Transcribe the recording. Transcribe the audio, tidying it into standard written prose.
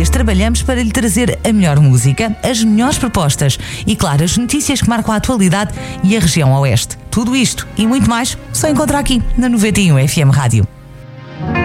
dias trabalhamos para lhe trazer a melhor música, as melhores propostas e, claro, as notícias que marcam a atualidade e a região oeste. Tudo isto e muito mais só encontra aqui na 91 FM Rádio.